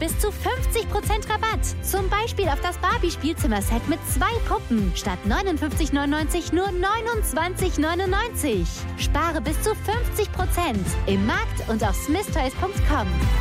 bis zu 50% Rabatt. Zum Beispiel auf das Barbie-Spielzimmer-Set mit 2 Puppen. Statt 59,99 nur 29,99. Spare bis zu 50% im Markt und auf smithtoys.com.